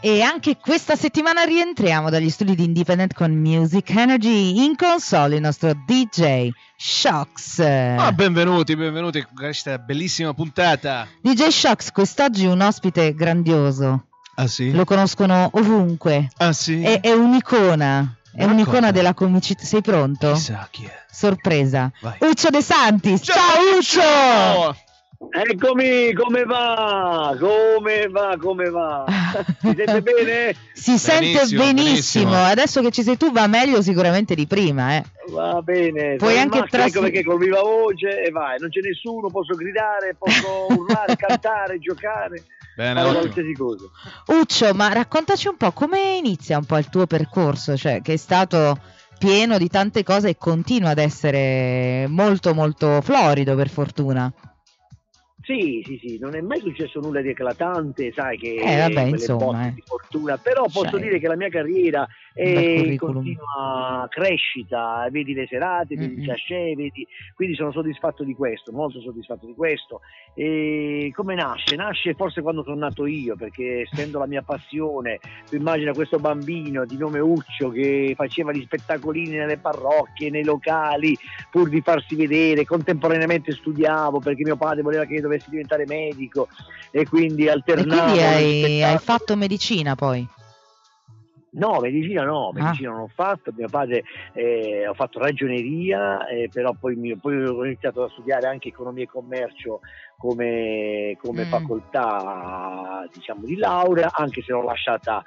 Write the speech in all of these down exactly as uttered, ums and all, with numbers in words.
E anche questa settimana rientriamo dagli studi di Independent con Music Energy. In console il nostro D J Shocks. Ah, benvenuti, benvenuti a questa bellissima puntata. D J Shocks, quest'oggi un ospite grandioso. Ah sì? Lo conoscono ovunque. Ah sì? È, è un'icona. È Ma un'icona come? della comicità. Sei pronto? Chissà chi è. Sorpresa. Vai. Uccio De Santis. Ciao, Ciao Uccio! Eccomi, come va? Come va? Come va? Si sente bene? Si sente Benissimo, benissimo. benissimo. Adesso che ci sei tu va meglio sicuramente di prima, eh. Va bene. Puoi Sono in anche maschera, tras- ecco perché col viva voce e vai, non c'è nessuno, posso gridare, posso urlare, cantare, giocare, Bene, fare ottimo. qualsiasi cosa. Uccio, ma raccontaci un po' come inizia un po' il tuo percorso, cioè che è stato pieno di tante cose e continua ad essere molto molto florido, per fortuna. Sì, sì, sì, non è mai successo nulla di eclatante, sai che Eh, vabbè, quelle insomma, botte eh. di fortuna, però posso Cioè, dire che la mia carriera un bel è in curriculum. continua crescita, vedi le serate, vedi Mm-mm. i cachet, vedi, quindi sono soddisfatto di questo, molto soddisfatto di questo. E come nasce? Nasce forse quando sono nato io, perché essendo la mia passione, tu immagina questo bambino di nome Uccio che faceva gli spettacolini nelle parrocchie, nei locali, pur di farsi vedere, contemporaneamente studiavo perché mio padre voleva che io dovessi diventare medico e quindi E alternavo quindi gli hai, hai spettacoli. fatto medicina poi? No, medicina no, Ah. medicina non ho fatto, mio padre eh, ho fatto ragioneria, eh, però poi, mi- poi ho iniziato a studiare anche economia e commercio come, come Mm. facoltà, diciamo, di laurea, anche se l'ho lasciata,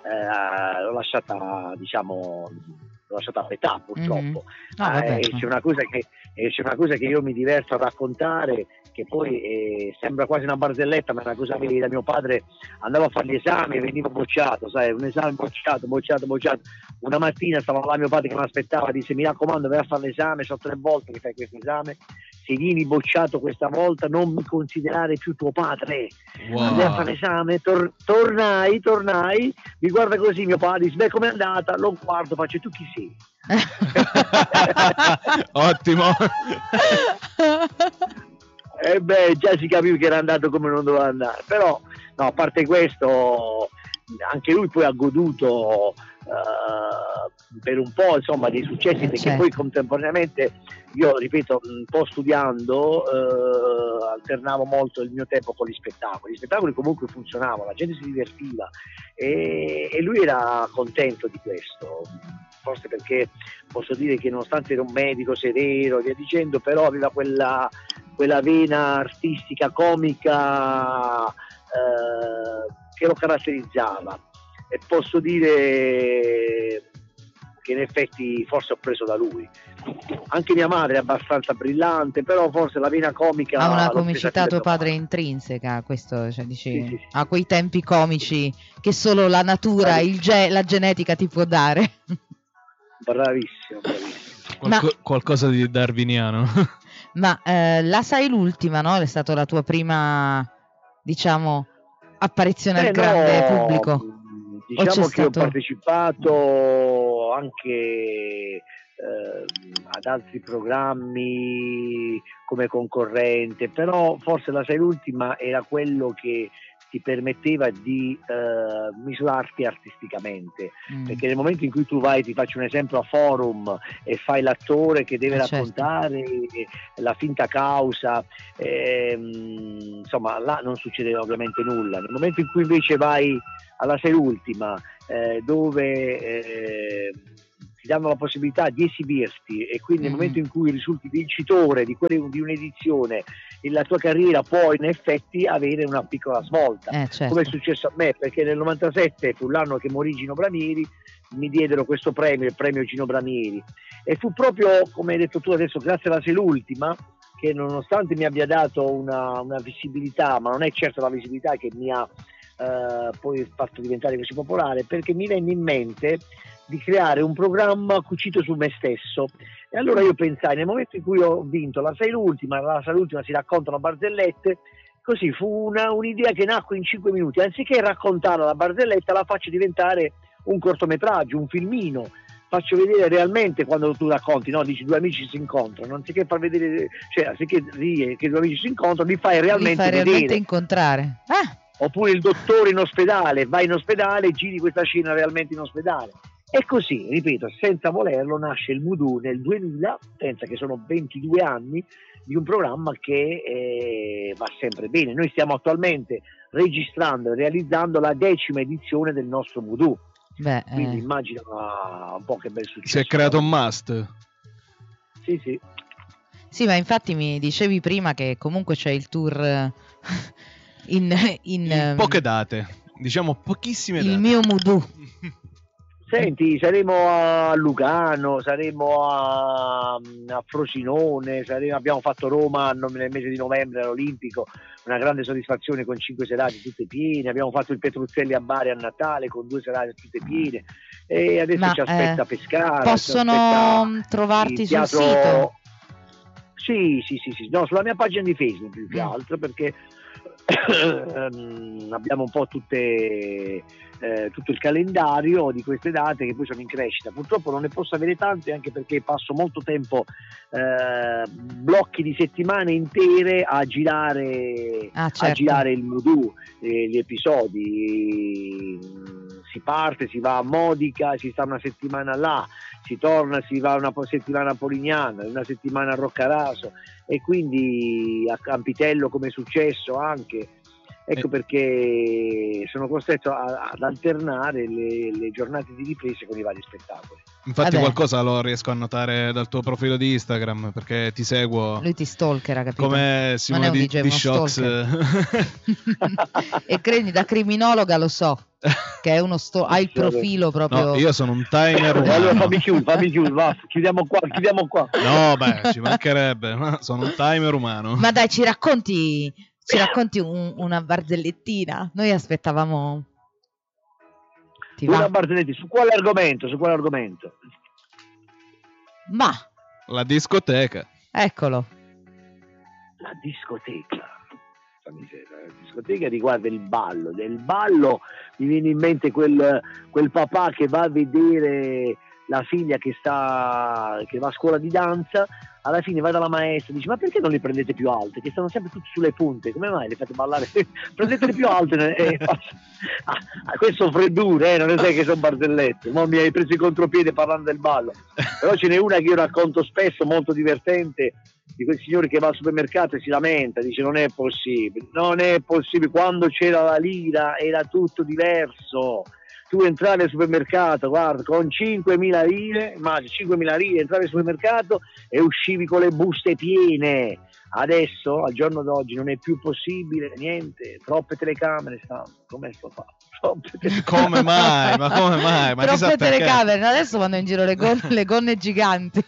eh, l'ho lasciata, diciamo, l'ho lasciata a metà purtroppo. Ah, Ah, vabbè. e c'è una cosa che e c'è una cosa che io mi diverto a raccontare, che poi eh, sembra quasi una barzelletta, ma è una cosa vera. Mio padre andava a fare gli esami e veniva bocciato, sai, un esame bocciato, bocciato, bocciato. Una mattina stava là mio padre che mi aspettava, disse: mi raccomando, vai a fare l'esame, sono tre volte che fai questo esame, se vieni bocciato questa volta non mi considerare più tuo padre. Wow. Andai a fare l'esame, tor- tornai, tornai, mi guarda così mio padre, dice: beh, com'è andata? Lo guardo, faccio: tu chi sei? Ottimo. E beh, già si capiva che era andato come non doveva andare, però no, a parte questo, anche lui poi ha goduto eh, per un po', insomma, dei successi, Eh, perché certo. poi contemporaneamente io, ripeto, un po' studiando, eh, alternavo molto il mio tempo con gli spettacoli. Gli spettacoli comunque funzionavano, la gente si divertiva e, e lui era contento di questo. Forse perché posso dire che nonostante era un medico severo e via dicendo, però aveva quella, quella vena artistica, comica eh, che lo caratterizzava, e posso dire che in effetti forse ho preso da lui. Anche mia madre è abbastanza brillante, però forse la vena comica Ha una l'ho presa comicità più da tuo mio padre intrinseca, questo, cioè, dici, Sì, sì, sì. ha quei tempi comici che solo la natura, il ge- la genetica ti può dare. Bravissimo, bravissimo. Qualco- Ma- qualcosa di darwiniano. Ma eh, la sai l'ultima, no? È stata la tua prima, diciamo, apparizione al Eh, grande no, pubblico. mh, O c'è diciamo che ho stato- partecipato anche eh, ad altri programmi come concorrente, però forse la sei l'ultima era quello che ti permetteva di eh, misurarti artisticamente, Mm. perché nel momento in cui tu vai, ti faccio un esempio, a Forum e fai l'attore che deve Eh, certo. raccontare la finta causa, ehm, insomma là non succedeva ovviamente nulla. Nel momento in cui invece vai alla sei l'ultima, eh, dove eh, ti danno la possibilità di esibirti, e quindi nel Mm. momento in cui risulti vincitore di, quelle, di un'edizione, e la tua carriera può in effetti avere una piccola svolta, Eh, certo. come è successo a me, perché nel novantasette fu l'anno che morì Gino Bramieri, mi diedero questo premio, il premio Gino Bramieri, e fu proprio, come hai detto tu adesso, grazie alla sei l'ultima, che nonostante mi abbia dato una, una visibilità, ma non è certo la visibilità che mi ha eh, poi fatto diventare così popolare, perché mi venne in mente di creare un programma cucito su me stesso. E allora io pensai, nel momento in cui ho vinto la sei l'ultima, la sei l'ultima si raccontano barzellette, così fu una, un'idea che nacque in cinque minuti, anziché raccontare la barzelletta la faccio diventare un cortometraggio, un filmino, faccio vedere realmente quando tu racconti, no? Dici due amici si incontrano, anziché far vedere, cioè anziché dire che due amici si incontrano, li fai realmente Li fai vedere. realmente incontrare. Ah, oppure il dottore in ospedale, vai in ospedale e giri questa scena realmente in ospedale. E così, ripeto, senza volerlo nasce il Voodoo nel duemila, pensa che sono ventidue anni di un programma che eh, va sempre bene. Noi stiamo attualmente registrando e realizzando la decima edizione del nostro Voodoo. Beh, quindi eh. immagina un po' che bel successo. Si è creato un must. Sì, sì. Sì, ma infatti mi dicevi prima che comunque c'è il tour in, in, in poche date, diciamo pochissime il date. Il mio Voodoo. Senti, saremo a Lugano, saremo a, a Frosinone, saremo, abbiamo fatto Roma nel mese di novembre all'Olimpico, una grande soddisfazione con cinque serate tutte piene, abbiamo fatto il Petruzzelli a Bari a Natale con due serate tutte piene e adesso Ma, ci aspetta eh, Pescara. Possono aspetta trovarti sul teatro... sito? Sì, sì, sì, sì, no, sulla mia pagina di Facebook più che Mm. altro perché abbiamo un po' tutte... Eh, tutto il calendario di queste date che poi sono in crescita. Purtroppo non ne posso avere tante anche perché passo molto tempo eh, blocchi di settimane intere a girare Ah, a certo. girare il Voodoo, eh, gli episodi. Si parte, si va a Modica, si sta una settimana là, si torna, si va una settimana a Polignano, una settimana a Roccaraso e quindi a Campitello come è successo anche. Ecco perché sono costretto a, ad alternare le, le giornate di riprese con i vari spettacoli. Infatti Vabbè. qualcosa lo riesco a notare dal tuo profilo di Instagram perché ti seguo. Lui ti stalkera, capito? Come Simone Non è un di, D J, di uno Shocks. E credi, da criminologa lo so che è uno sto- ha il profilo proprio. No, io sono un timer umano. Allora fammi chiudere, fammi chiudere, va, chiudiamo qua, chiudiamo qua. No, beh, ci mancherebbe, ma sono un timer umano. Ma dai, ci racconti ci racconti un- una barzellettina? Noi aspettavamo. Ti Una va? Barzelletti, su quale argomento? Su quale argomento? Ma La discoteca. eccolo. La discoteca. La miseria, la discoteca riguarda il ballo. Del ballo mi viene in mente quel, quel papà che va a vedere la figlia che sta che va a scuola di danza, alla fine va dalla maestra e dice: ma perché non le prendete più alte? Che stanno sempre tutte sulle punte, come mai le fate ballare? Prendetele più alte. E... ah, questo freddure, eh, non ne sai che sono barzellette. Mo mi hai preso in contropiede parlando del ballo. Però ce n'è una che io racconto spesso, molto divertente, di quel signore che va al supermercato e si lamenta, dice: non è possibile, non è possibile, quando c'era la lira era tutto diverso. Tu entravi al supermercato, guarda, con cinquemila lire, immagini, cinquemila lire, entravi al supermercato e uscivi con le buste piene. Adesso, al giorno d'oggi, non è più possibile, niente, troppe telecamere stanno. Com'è sto fatto? Troppe telecamere. Come mai? Ma come mai? Ma Troppe perché? telecamere, adesso vanno in giro le gonne, le gonne giganti.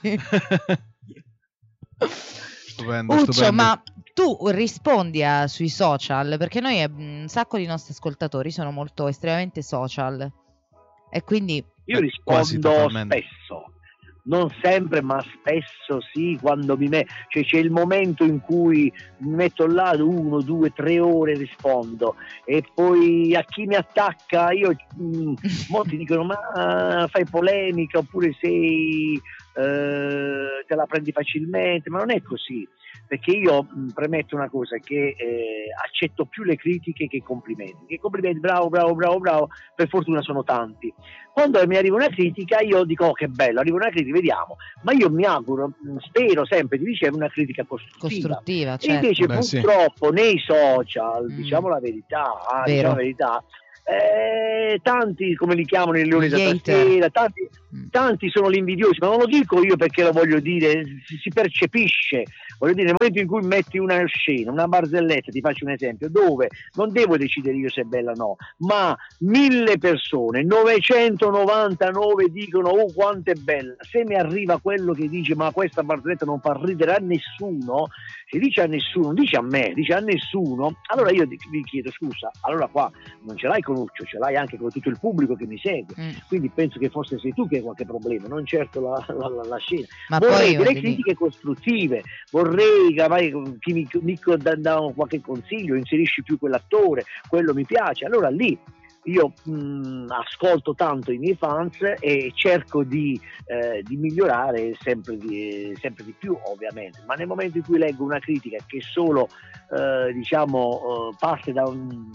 Stupendo, Uccio, stupendo. ma tu rispondi a, sui social, perché noi eh, un sacco di nostri ascoltatori sono molto estremamente social e quindi Io Beh, quasi rispondo totalmente. spesso, non sempre, ma spesso sì, quando mi metto, cioè c'è il momento in cui mi metto là uno, due, tre ore rispondo e poi a chi mi attacca io, mh, molti dicono ma fai polemica oppure sei, eh, te la prendi facilmente, ma non è così. Perché io mh, premetto una cosa, che eh, accetto più le critiche che i complimenti. Che i complimenti, bravo, bravo, bravo, bravo, per fortuna sono tanti. Quando mi arriva una critica io dico: oh, che bello, arriva una critica, vediamo. Ma io mi auguro, mh, spero sempre di ricevere una critica costruttiva. costruttiva, E certo. invece Beh, sì. purtroppo nei social, Mm. diciamo la verità, ah, Vero. diciamo la verità, eh, tanti, come li chiamano i leoni Gli da hater. tastiera, tanti, Mm. tanti sono gli invidiosi, ma non lo dico io perché lo voglio dire, si, si percepisce. Voglio dire, nel momento in cui metti una scena, una barzelletta, ti faccio un esempio, dove non devo decidere io se è bella o no, ma mille persone, novecentonovantanove dicono oh quanto è bella, se mi arriva quello che dice ma questa barzelletta non fa ridere a nessuno, se dice a nessuno, dice a me, dice a nessuno, allora io vi chiedo scusa, allora qua non ce l'hai con Uccio, ce l'hai anche con tutto il pubblico che mi segue, Mm. quindi penso che forse sei tu che hai qualche problema, non certo la, la, la, la scena. Ma Vorrei poi delle voglio dire- critiche costruttive, vorrei che magari chi mi, mi dà dà qualche consiglio, inserisci più quell'attore, quello mi piace, allora lì io mh, ascolto tanto i miei fans e cerco di, eh, di migliorare sempre di, sempre di più ovviamente, ma nel momento in cui leggo una critica che solo eh, diciamo eh, parte da un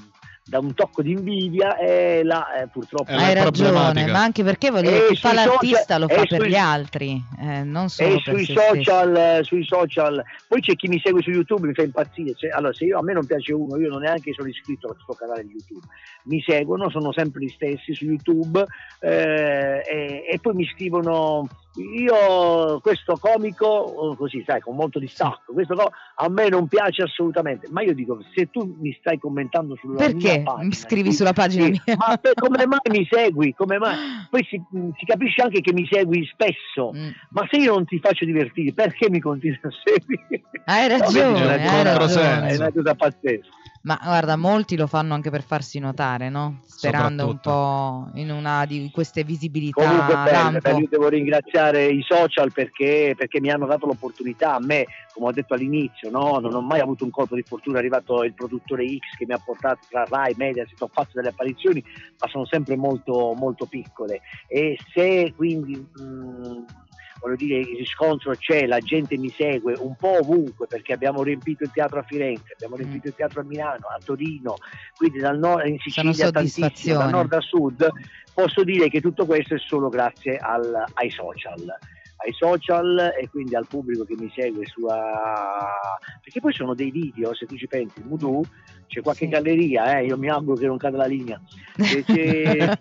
da un tocco di invidia e là eh, purtroppo hai ragione, ma anche perché voglio dire, chi fa l'artista social, lo fa per sui, gli altri, eh, non solo e per sui se social, stesso. sui social. Poi c'è chi mi segue su YouTube, mi fa impazzire. Cioè, allora, se io, a me non piace uno, io non neanche sono iscritto al suo canale di YouTube. Mi seguono, sono sempre gli stessi su YouTube eh, e, e poi mi scrivono: io questo comico, così sai, con molto distacco, questo no, a me non piace assolutamente. Ma io dico, se tu mi stai commentando sulla perché mia pagina, mi scrivi sulla pagina sì, mia? ma per, come mai mi segui? Come mai? Poi si, si capisce anche che mi segui spesso, mm. ma se io non ti faccio divertire, perché mi continui a seguire? Hai ragione, no, hai ragione. È una cosa pazzesca. Ma guarda, molti lo fanno anche per farsi notare, no? Sperando un po' in una di queste visibilità. Comunque bene, lampo. io devo ringraziare i social perché, perché mi hanno dato l'opportunità. A me, come ho detto all'inizio, no? Non ho mai avuto un colpo di fortuna, è arrivato il produttore X che mi ha portato tra Rai, Mediaset, ho fatto delle apparizioni, ma sono sempre molto, molto piccole. E se quindi... Mh, voglio dire, il riscontro c'è, la gente mi segue un po' ovunque, perché abbiamo riempito il teatro a Firenze, abbiamo riempito il teatro a Milano, a Torino, quindi dal nord, in Sicilia tantissimo, da nord a sud. Posso dire che tutto questo è solo grazie al, ai social ai social e quindi al pubblico che mi segue su a... perché poi sono dei video, se tu ci pensi, il Voodoo, c'è qualche sì. galleria, eh, io mi auguro che non cada la linea, c'è, c'è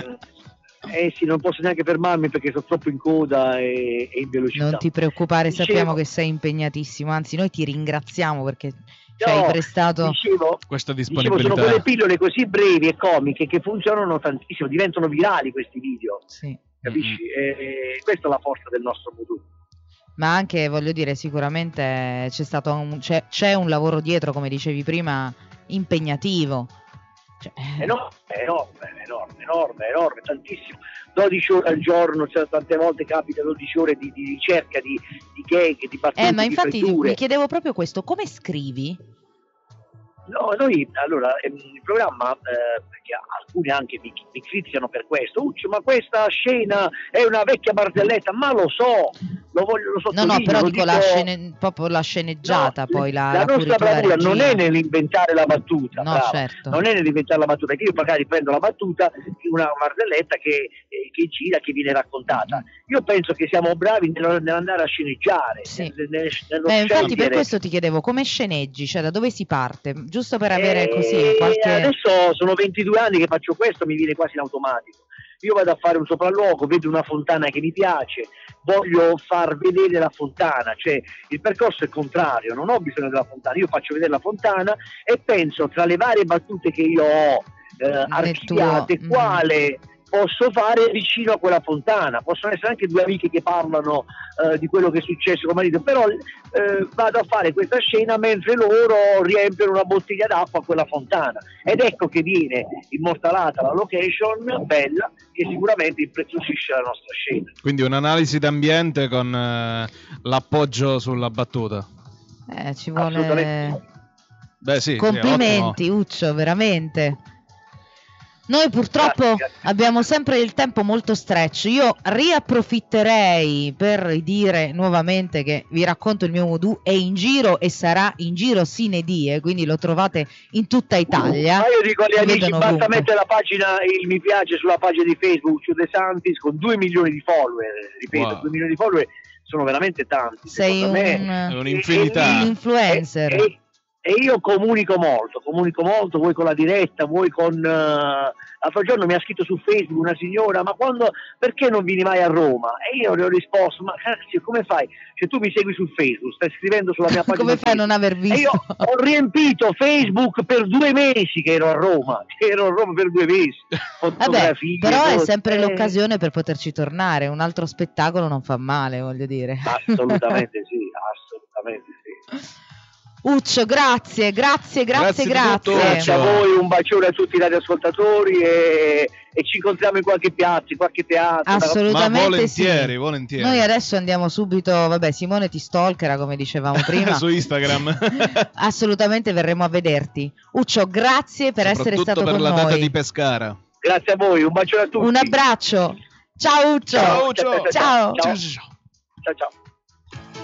Eh sì, non posso neanche fermarmi perché sono troppo in coda e, e in velocità. Non ti preoccupare, dicevo, sappiamo che sei impegnatissimo, anzi noi ti ringraziamo perché ci no, hai prestato dicevo, questa disponibilità. Dicevo, sono quelle pillole così brevi e comiche che funzionano tantissimo, diventano virali questi video, sì. capisci? Mm-hmm. E questa è la forza del nostro Voodoo. Ma anche, voglio dire, sicuramente c'è stato un, c'è, c'è un lavoro dietro, come dicevi prima, impegnativo. Cioè... Enorme, enorme, enorme, enorme, enorme, tantissimo. dodici ore al giorno, cioè, tante volte capita dodici ore di, di ricerca, di, di gag, di battute, Eh, ma infatti di mi chiedevo proprio questo, come scrivi? No, noi, allora, il programma, eh, perché alcuni anche mi, mi criticano per questo, Uccio, ma questa scena è una vecchia barzelletta, ma lo so, lo voglio, lo sottolineo. No, no, però lo dico, dico... la scene, proprio la sceneggiata, no, poi la La, la nostra bravura non è nell'inventare la battuta, no, brava, certo. non è nell'inventare la battuta, che io magari prendo la battuta di una barzelletta che, eh, che gira, che viene raccontata. Io penso che siamo bravi nell'andare a sceneggiare, sì. nel, nel, nello Beh, infatti per scegliere. questo ti chiedevo, come sceneggi, cioè da dove si parte? Giusto per avere E così qualche... Adesso sono ventidue anni che faccio questo, mi viene quasi in automatico. Io vado a fare un sopralluogo, vedo una fontana che mi piace, voglio far vedere la fontana, cioè il percorso è contrario, non ho bisogno della fontana, io faccio vedere la fontana e penso tra le varie battute che io ho eh, archiviate tuo... quale posso fare vicino a quella fontana. Possono essere anche due amiche che parlano eh, di quello che è successo con marito, però eh, vado a fare questa scena mentre loro riempiono una bottiglia d'acqua a quella fontana, ed ecco che viene immortalata la location bella che sicuramente impreziosisce la nostra scena. Quindi un'analisi d'ambiente con eh, l'appoggio sulla battuta. Eh, ci vuole... Beh, sì, complimenti, sì, Uccio, veramente. Noi purtroppo grazie, grazie. abbiamo sempre il tempo molto stretch. Io riapprofitterei per dire nuovamente che vi racconto il mio Voodoo è in giro e sarà in giro sine die, quindi lo trovate in tutta Italia. Ma io dico agli amici, basta ovunque. mettere la pagina, il mi piace sulla pagina di Facebook Uccio De Santis con due milioni di follower, ripeto, wow. due milioni di follower sono veramente tanti. Sei un, me. È un'infinità. un influencer. E, e, e io comunico molto, comunico molto, vuoi con la diretta, vuoi con... Uh, l'altro giorno mi ha scritto su Facebook una signora, ma quando, perché non vieni mai a Roma? E io le ho risposto, ma cazzo, come fai? Cioè tu mi segui su Facebook, stai scrivendo sulla mia pagina. Come fai a non aver visto? E io ho riempito Facebook per due mesi che ero a Roma, che ero a Roma per due mesi. Vabbè, però è sempre eh. l'occasione per poterci tornare, un altro spettacolo non fa male, voglio dire. Assolutamente sì, assolutamente sì. Uccio, grazie, grazie, grazie, Grazie grazie. Grazie a voi, un bacione a tutti i radioascoltatori e, e ci incontriamo in qualche piazza, in qualche teatro. Assolutamente. Ma volentieri, sì. volentieri. Noi adesso andiamo subito, vabbè, Simone ti stalkera come dicevamo prima. Su Instagram. Assolutamente verremo a vederti. Uccio, grazie per essere stato per con la noi. data di Pescara. Grazie a voi, un bacione a tutti. Un abbraccio. Ciao Uccio. Ciao Uccio. Ciao. Ciao. Ciao ciao. ciao.